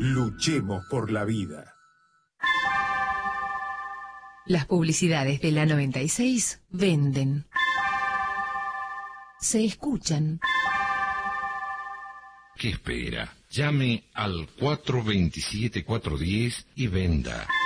Luchemos por la vida. Las publicidades de la 96 venden. Se escuchan. ¿Qué espera? Llame al 427-410 y venda.